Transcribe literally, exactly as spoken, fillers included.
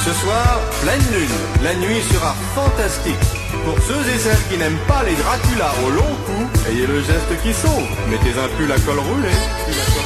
Ce soir, pleine lune, la nuit sera fantastique. Pour ceux et celles qui n'aiment pas les Dracula au long cou, ayez le geste qui sauve. Mettez un pull à col roulé.